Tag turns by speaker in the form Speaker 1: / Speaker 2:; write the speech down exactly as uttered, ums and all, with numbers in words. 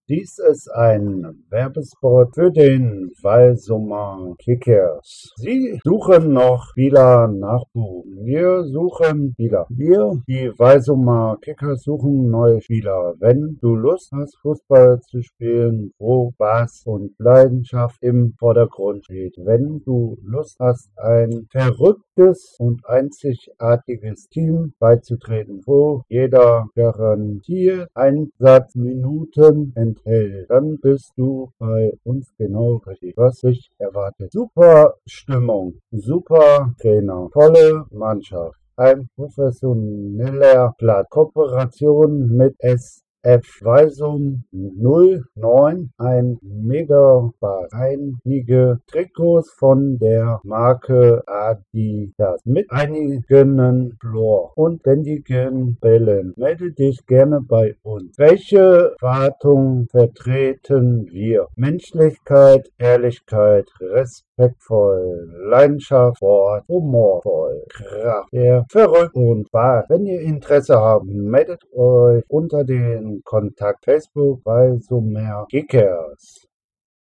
Speaker 1: Dies ist ein Werbespot für den Walsumer Kickers. Sie suchen noch Spieler Nachwuchs. Wir suchen Spieler. Wir, die Walsumer Kickers, suchen neue Spieler. Wenn du Lust hast, Fußball zu spielen, wo Spaß und Leidenschaft im Vordergrund steht. Wenn du Lust hast, ein verrücktes und einzigartiges Team beizutreten, wo jeder garantiert Einsatzminuten enthält, dann bist du bei uns genau richtig, was dich erwartet. Super Stimmung, super Trainer, tolle Mannschaft, ein professioneller Platz, Kooperation mit S F Walsum null neun, ein Mega-Spaß, einige Trikots von der Marke Adidas mit einigen Flor und ständigen Bällen. Melde dich gerne bei uns. Welche Erwartung vertreten wir? Menschlichkeit, Ehrlichkeit, respektvoll, Leidenschaft, Sport, humorvoll, Kraft, der verrückt und Spaß. Wenn ihr Interesse habt, meldet euch unter den Kontakt Facebook Walsumer Kickers.